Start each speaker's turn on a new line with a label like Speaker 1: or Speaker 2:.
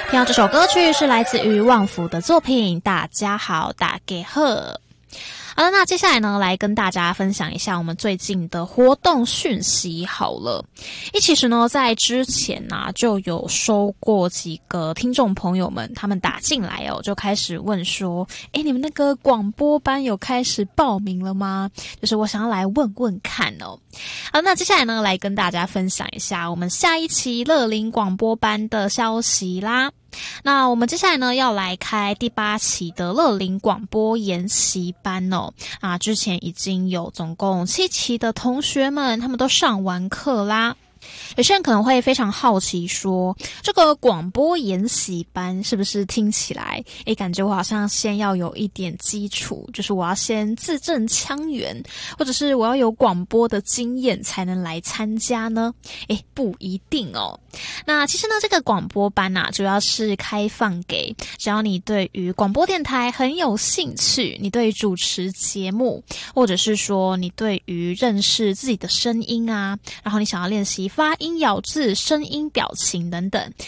Speaker 1: 听到这首歌曲是来自于旺福的作品《大家好大家好》。好了，那接下来呢，来跟大家分享一下我们最近的活动讯息好了。其实呢，在之前啊，就有收过几个听众朋友们，他们打进来哦，就开始问说，你们那个广播班有开始报名了吗？就是我想要来问问看哦。好，那接下来呢，来跟大家分享一下我们下一期乐龄广播班的消息啦。那我们接下来呢，要来开第8期的乐龄广播研习班哦。之前已经有总共7期的同学们，他们都上完课啦。有些人可能会非常好奇说，这个广播研习班是不是听起来感觉我好像先要有一点基础，就是我要先字正腔圆，或者是我要有广播的经验才能来参加呢？不一定哦。那其实呢，这个广播班主要是开放给只要你对于广播电台很有兴趣，你对主持节目，或者是说你对于认识自己的声音然后你想要练习发音、咬字、声音、表情等等，